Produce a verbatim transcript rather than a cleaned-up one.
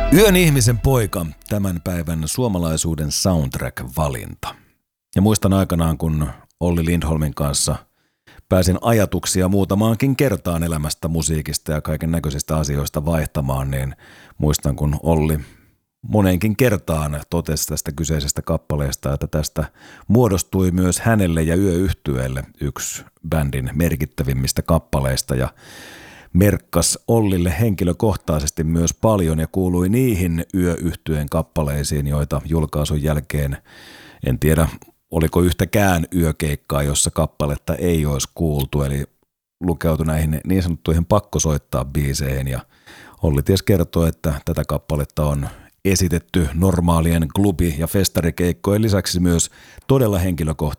Yön ihmisen poika, tämän päivän suomalaisuuden soundtrack-valinta. Ja muistan aikanaan, kun Olli Lindholmin kanssa pääsin ajatuksia muutamaankin kertaan elämästä, musiikista ja kaiken näköisistä asioista vaihtamaan, niin muistan, kun Olli moneenkin kertaan totesi tästä kyseisestä kappaleesta, että tästä muodostui myös hänelle ja Yö-yhtyeelle yksi bändin merkittävimmistä kappaleista ja merkkas Ollille henkilökohtaisesti myös paljon ja kuului niihin Yö-yhtyeen kappaleisiin, joita julkaisun jälkeen, en tiedä oliko yhtäkään yökeikkaa, jossa kappaletta ei olisi kuultu, eli lukeutui näihin niin sanottuihin pakkosoittaa biiseihin ja Olli ties kertoo, että tätä kappaletta on esitetty normaalien klubi- ja festarikeikkojen lisäksi myös todella henkilökohtaisesti